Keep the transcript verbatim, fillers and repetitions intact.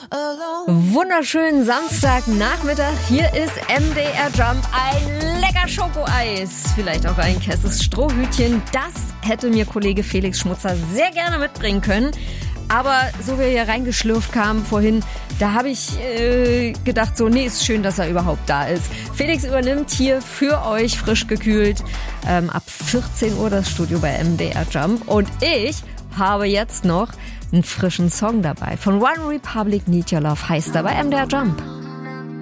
Wunderschönen Samstagnachmittag. Hier ist M D R Jump. Ein lecker Schokoeis. Vielleicht auch ein Kesses Strohhütchen. Das hätte mir Kollege Felix Schmutzer sehr gerne mitbringen können. Aber so wie wir hier reingeschlürft kamen vorhin, da habe ich äh, gedacht, so, nee, ist schön, dass er überhaupt da ist. Felix übernimmt hier für euch frisch gekühlt ähm, ab vierzehn Uhr das Studio bei M D R Jump. Und ich habe jetzt noch einen frischen Song dabei. Von One Republic, Need Your Love heißt er bei M D R Jump.